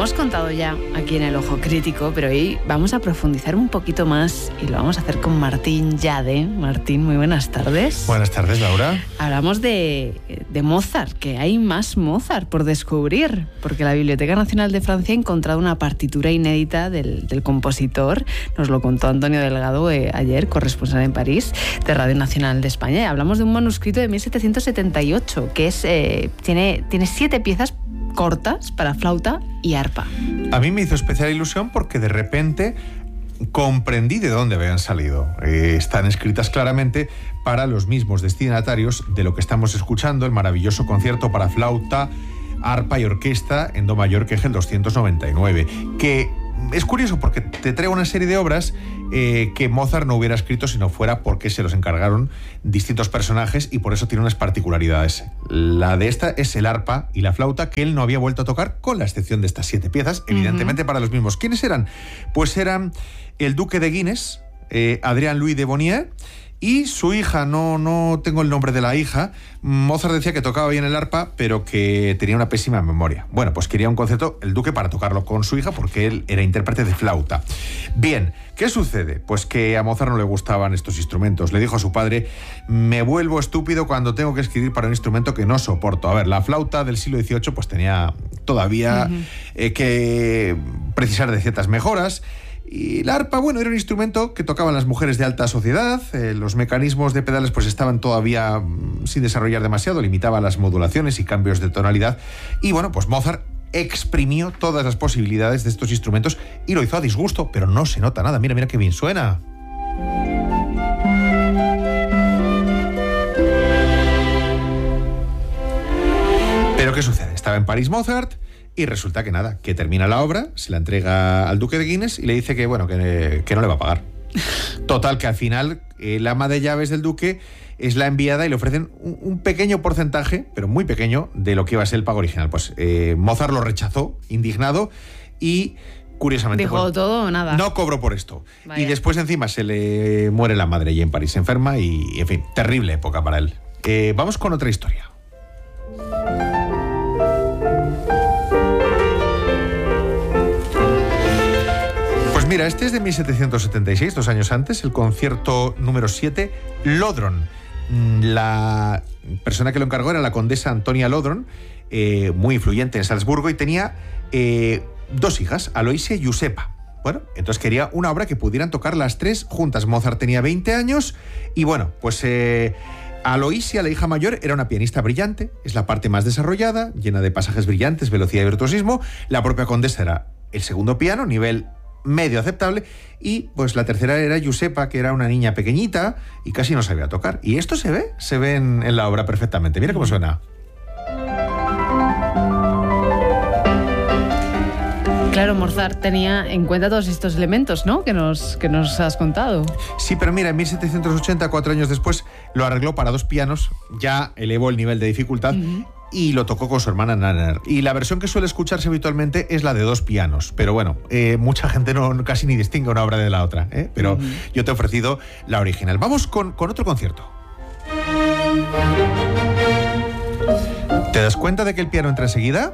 hemos contado ya aquí en El Ojo Crítico, pero hoy vamos a profundizar un poquito más y lo vamos a hacer con Martín Llade. Martín, muy buenas tardes. Buenas tardes, Laura. Hablamos de Mozart, que hay más Mozart por descubrir, porque la Biblioteca Nacional de Francia ha encontrado una partitura inédita del compositor. Nos lo contó Antonio Delgado ayer, corresponsal en París, de Radio Nacional de España. Y hablamos de un manuscrito de 1778, que tiene 7 piezas cortas para flauta y arpa. A mí me hizo especial ilusión porque de repente comprendí de dónde habían salido. Están escritas claramente para los mismos destinatarios de lo que estamos escuchando, el maravilloso concierto para flauta, arpa y orquesta en do mayor Kegel 299, que es curioso porque te trae una serie de obras que Mozart no hubiera escrito si no fuera porque se los encargaron distintos personajes, y por eso tiene unas particularidades. La de esta es el arpa y la flauta, que él no había vuelto a tocar, con la excepción de estas 7 piezas, evidentemente para los mismos. ¿Quiénes eran? Pues eran el duque de Guinness, Adrien Louis de Bonnier, y su hija. No tengo el nombre de la hija. Mozart decía que tocaba bien el arpa, pero que tenía una pésima memoria. Bueno, pues quería un concierto, el duque, para tocarlo con su hija, porque él era intérprete de flauta. Bien, ¿qué sucede? Pues que a Mozart no le gustaban estos instrumentos. Le dijo a su padre: me vuelvo estúpido cuando tengo que escribir para un instrumento que no soporto. A ver, la flauta del siglo XVIII pues tenía todavía que precisar de ciertas mejoras. Y la arpa, bueno, era un instrumento que tocaban las mujeres de alta sociedad. Los mecanismos de pedales pues estaban todavía sin desarrollar demasiado, limitaba las modulaciones y cambios de tonalidad. Y bueno, pues Mozart exprimió todas las posibilidades de estos instrumentos y lo hizo a disgusto, pero no se nota nada. Mira qué bien suena. Pero ¿qué sucede? Estaba en París Mozart y resulta que nada, que termina la obra, se la entrega al duque de Guinness y le dice que bueno, que no le va a pagar. Total, que al final el ama de llaves del duque es la enviada y le ofrecen un pequeño porcentaje, pero muy pequeño, de lo que iba a ser el pago original. Pues Mozart lo rechazó, indignado, y curiosamente dijo todo o nada. No cobró por esto. Vaya. Y después encima se le muere la madre y en París se enferma y, en fin, terrible época para él. Vamos con otra historia. Mira, este es de 1776, 2 años antes, el concierto número 7, Lodron. La persona que lo encargó era la condesa Antonia Lodron, muy influyente en Salzburgo, y tenía 2 hijas, Aloysia y Giuseppa. Bueno, entonces quería una obra que pudieran tocar las 3 juntas. Mozart tenía 20 años y bueno, pues Aloysia, la hija mayor, era una pianista brillante, es la parte más desarrollada, llena de pasajes brillantes, velocidad y virtuosismo. La propia condesa era el segundo piano, nivel medio aceptable, y pues la tercera era Giuseppa, que era una niña pequeñita y casi no sabía tocar. Y esto se ve en la obra perfectamente. Mira cómo suena. Claro, Mozart tenía en cuenta todos estos elementos, ¿no?, que nos has contado. Sí, pero mira, en 1780, 4 años después, lo arregló para 2 pianos, ya elevó el nivel de dificultad, y lo tocó con su hermana Nanner. Y la versión que suele escucharse habitualmente es la de 2 pianos. Pero bueno, mucha gente casi ni distingue una obra de la otra, pero yo te he ofrecido la original. Vamos con otro concierto. ¿Te das cuenta de que el piano entra enseguida?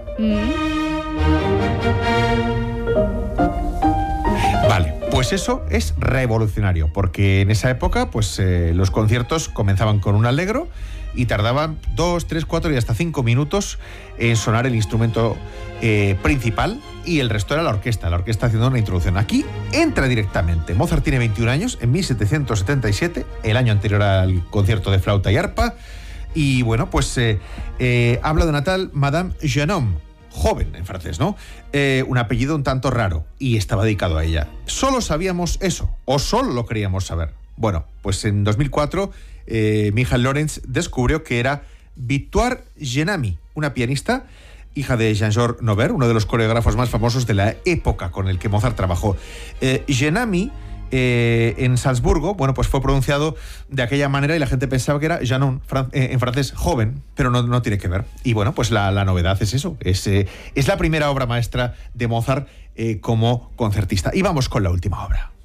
Vale, pues eso es revolucionario, porque en esa época pues los conciertos comenzaban con un allegro y tardaban 2, 3, 4 y hasta 5 minutos en sonar el instrumento principal, y el resto era la orquesta haciendo una introducción. Aquí entra directamente. Mozart tiene 21 años, en 1777, el año anterior al concierto de flauta y arpa, y bueno, pues habla de una tal Madame Genome, joven en francés, ¿no? Un apellido un tanto raro, y estaba dedicado a ella. Solo sabíamos eso, o solo lo queríamos saber. Bueno, pues en 2004 Michael Lorenz descubrió que era Victoire Genami, una pianista, hija de Jean-Georges Nover, uno de los coreógrafos más famosos de la época con el que Mozart trabajó. Genami, en Salzburgo, bueno, pues fue pronunciado de aquella manera y la gente pensaba que era Janon, en francés, joven, pero no tiene que ver. Y bueno, pues la novedad es eso, es la primera obra maestra de Mozart como concertista. Y vamos con la última obra.